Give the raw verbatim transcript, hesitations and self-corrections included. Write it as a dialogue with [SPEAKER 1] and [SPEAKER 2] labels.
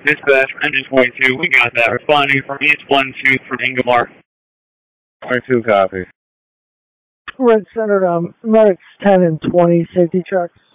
[SPEAKER 1] Dispatch for engine twenty-two, we got that. Responding from East one two from Ingomar.
[SPEAKER 2] twenty-two, copy.
[SPEAKER 3] Red Center, um, medics ten and twenty, safety checks.